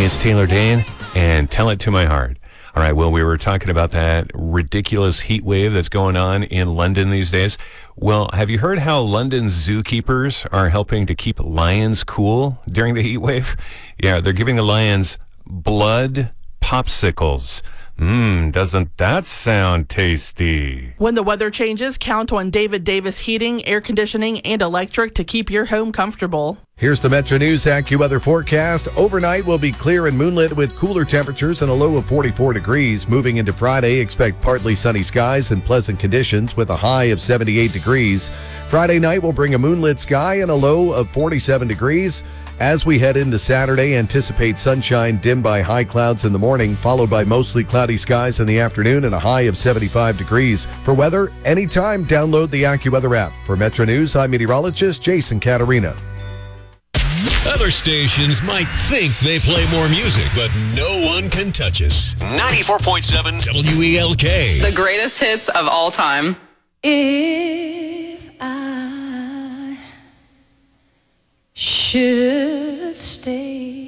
Hey, it's Taylor Dane, and Tell It to My Heart. All right, well, we were talking about that ridiculous heat wave that's going on in London these days. Well, have you heard how London's zookeepers are helping to keep lions cool during the heat wave? Yeah, they're giving the lions blood popsicles. Doesn't that sound tasty? When the weather changes, count on David Davis Heating, Air Conditioning, and Electric to keep your home comfortable. Here's the Metro News AccuWeather forecast. Overnight will be clear and moonlit with cooler temperatures and a low of 44 degrees. Moving into Friday, expect partly sunny skies and pleasant conditions with a high of 78 degrees. Friday night will bring a moonlit sky and a low of 47 degrees. As we head into Saturday, anticipate sunshine dimmed by high clouds in the morning, followed by mostly cloudy skies in the afternoon and a high of 75 degrees. For weather, anytime, download the AccuWeather app. For Metro News, I'm meteorologist Jason Caterina. Other stations might think they play more music, but no one can touch us. 94.7 WELK. The greatest hits of all time. If I should stay